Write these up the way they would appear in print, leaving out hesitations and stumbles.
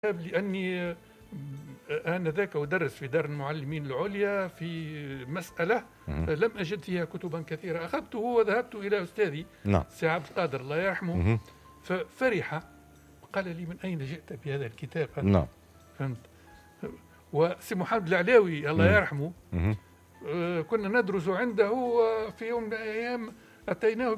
لأني آنذاك أدرس في دار المعلمين العليا في مسألة لم أجد فيها كتبا كثيرة، أخذته وذهبت إلى أستاذي سي عبد القادر الله يرحمه، ففرح قال لي: من أين جئت بهذا الكتاب؟ نعم. فهمت. وسي محمد العلاوي الله يرحمه كنا ندرس عنده، في يوم من الأيام أتيناه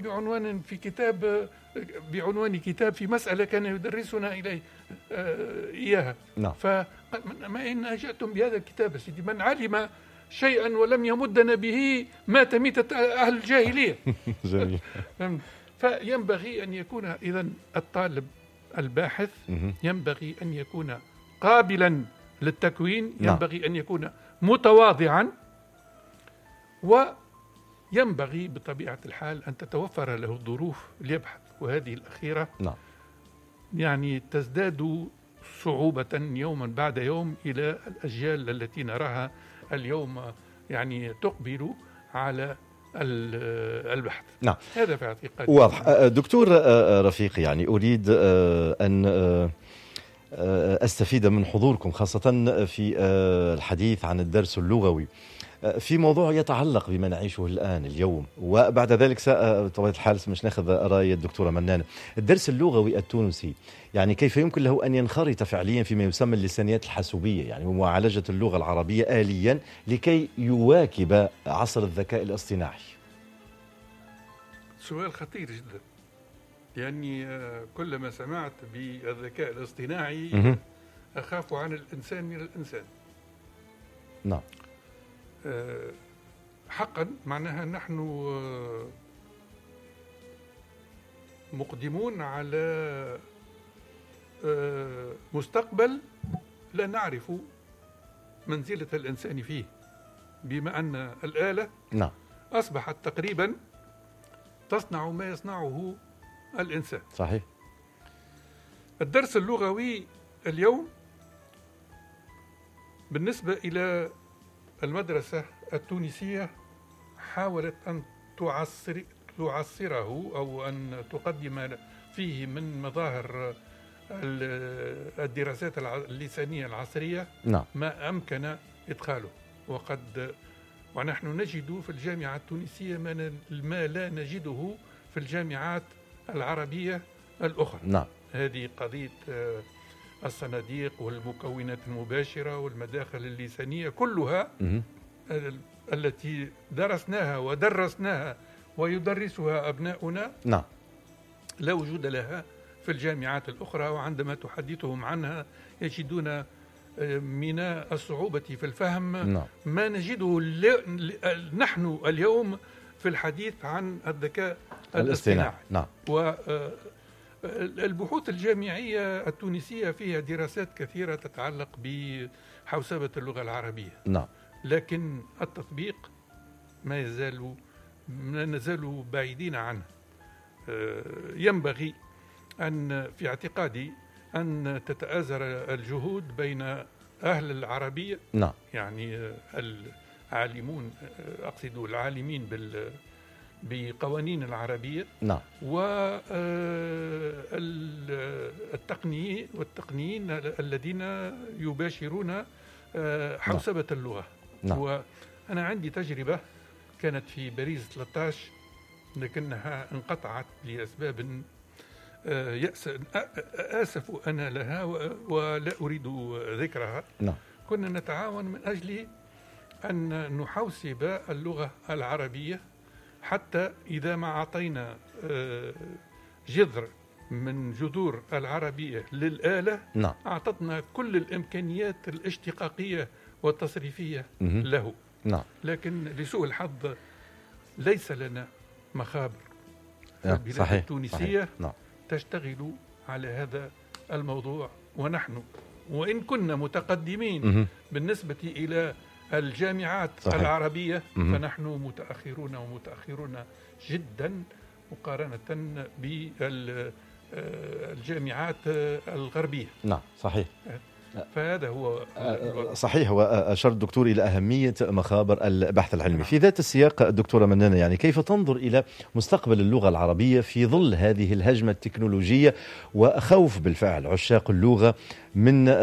بعنوان كتاب في مسألة كان يدرسنا إليه إياها. فقال: ما إن جئتم بهذا الكتاب سيدي، من علم شيئا ولم يمدنا به مات ميتة أهل الجاهلية. جميل. فينبغي أن يكون إذن الطالب الباحث ينبغي أن يكون قابلا للتكوين، ينبغي أن يكون متواضعا، وينبغي بطبيعة الحال أن تتوفر له الظروف ليبحث. وهذه الأخيرة يعني تزداد صعوبة يوما بعد يوم إلى الأجيال التي نراها اليوم يعني تقبل على البحث. هذا في اعتقادي. واضح. دكتور رفيق، يعني أريد أن أستفيد من حضوركم خاصة في الحديث عن الدرس اللغوي في موضوع يتعلق بما نعيشه الآن اليوم، وبعد ذلك بطبيعة الحال مش ناخذ رأي الدكتورة منان. الدرس اللغوي التونسي يعني كيف يمكن له أن ينخرط فعليا فيما يسمى اللسانيات الحاسوبية، يعني ومعالجة اللغة العربية آليا لكي يواكب عصر الذكاء الاصطناعي؟ سؤال خطير جدا، لأني كلما سمعت بالذكاء الاصطناعي أخاف عن الإنسان من الإنسان. نعم. حقا معناها نحن مقدمون على مستقبل لا نعرف منزلة الإنسان فيه، بما أن الآلة أصبحت تقريبا تصنع ما يصنعه الإنسان. صحيح. الدرس اللغوي اليوم بالنسبة إلى المدرسة التونسية حاولت أن تعصره أو أن تقدم فيه من مظاهر الدراسات اللسانية العصرية ما أمكن إدخاله، ونحن نجد في الجامعة التونسية ما لا نجده في الجامعات العربية الأخرى. هذه قضية الصناديق والمكونات المباشرة والمداخل اللسانية كلها التي درسناها ودرسناها ويدرسها أبناؤنا لا وجود لها في الجامعات الأخرى، وعندما تحدثهم عنها يجدون من الصعوبة في الفهم ما نجده نحن اليوم في الحديث عن الذكاء الاصطناعي. البحوث الجامعية التونسية فيها دراسات كثيرة تتعلق بحوسبة اللغة العربية، لكن التطبيق ما نزال بعيدين عنه. ينبغي أن في اعتقادي أن تتآزر الجهود بين أهل العربية، يعني العالمون، أقصد العالمين بقوانين العربية، والتقنيين الذين يباشرون حوسبة اللغة. وأنا عندي تجربة كانت في باريس 13 لكنها انقطعت لأسباب آسف أنا لها ولا أريد ذكرها. كنا نتعاون من أجل أن نحوسب اللغة العربية، حتى إذا ما أعطينا جذر من جذور العربية للآلة أعطتنا كل الإمكانيات الاشتقاقية والتصريفية له. لكن لسوء الحظ ليس لنا مخابر البلاد التونسية تشتغل على هذا الموضوع، ونحن وإن كنا متقدمين بالنسبة إلى الجامعات العربية فنحن متأخرون جدا مقارنة بالجامعات الغربية. صحيح. فهذا هو صحيح. وأشار الدكتور إلى أهمية مخابر البحث العلمي. في ذات السياق دكتورة منانة، يعني كيف تنظر إلى مستقبل اللغة العربية في ظل هذه الهجمة التكنولوجية وخوف بالفعل عشاق اللغة من